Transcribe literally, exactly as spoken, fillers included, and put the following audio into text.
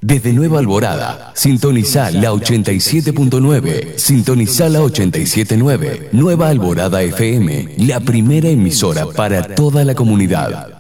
Desde Nueva Alborada, sintoniza la ochenta y siete punto nueve, sintoniza la ochenta y siete punto nueve, Nueva Alborada F M, la primera emisora para toda la comunidad.